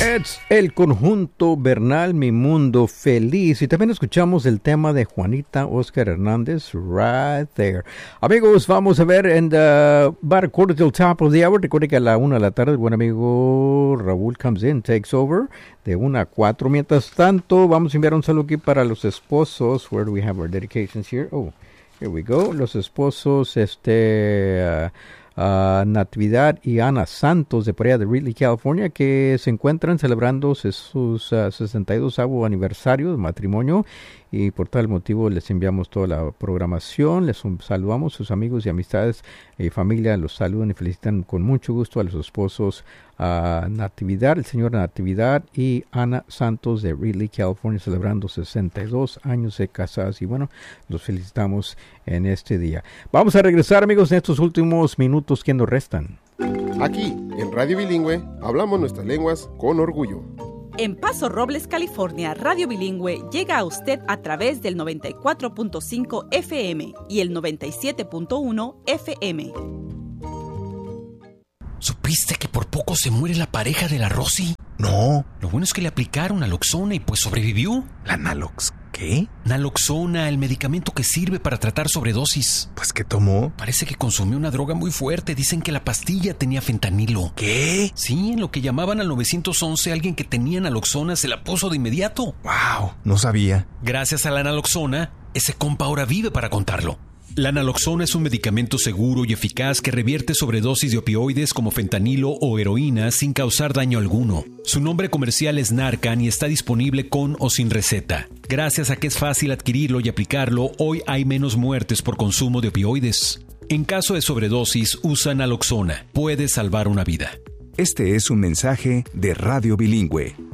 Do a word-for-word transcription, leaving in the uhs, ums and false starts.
Es el conjunto Bernal, Mi Mundo Feliz. Y también escuchamos el tema de Juanita Oscar Hernández, Right There. Amigos, vamos a ver en the about a quarter till top of the hour. Recuerde que a la una de la tarde el buen amigo Raúl comes in, takes over, de una a cuatro. Mientras tanto, vamos a enviar un saludo aquí para los esposos. Where do we have our dedications here? Oh, here we go. Los esposos, este... Uh, Uh, Natividad y Ana Santos de por allá de Ridley, California, que se encuentran celebrando sus uh, sesenta y dos aniversario de matrimonio, y por tal motivo les enviamos toda la programación, les um, saludamos, sus amigos y amistades y familia los saludan y felicitan con mucho gusto a los esposos uh, Natividad, el señor Natividad y Ana Santos de Ridley, California, celebrando sesenta y dos años de casados, y bueno, los felicitamos en este día. Vamos a regresar, amigos, en estos últimos minutos que nos restan. Aquí, en Radio Bilingüe, hablamos nuestras lenguas con orgullo. En Paso Robles, California, Radio Bilingüe llega a usted a través del noventa y cuatro punto cinco F M y el noventa y siete punto uno F M. ¿Supiste que por poco se muere la pareja de la Rosy? No. Lo bueno es que le aplicaron naloxona y pues sobrevivió. ¿La nalox qué? Naloxona, el medicamento que sirve para tratar sobredosis. Pues, ¿qué tomó? Parece que consumió una droga muy fuerte. Dicen que la pastilla tenía fentanilo. ¿Qué? Sí, en lo que llamaban al nueve once, alguien que tenía naloxona se la puso de inmediato. ¡Wow! No sabía. Gracias a la naloxona, ese compa ahora vive para contarlo. La naloxona es un medicamento seguro y eficaz que revierte sobredosis de opioides como fentanilo o heroína sin causar daño alguno. Su nombre comercial es Narcan y está disponible con o sin receta. Gracias a que es fácil adquirirlo y aplicarlo, hoy hay menos muertes por consumo de opioides. En caso de sobredosis, usa naloxona. Puede salvar una vida. Este es un mensaje de Radio Bilingüe.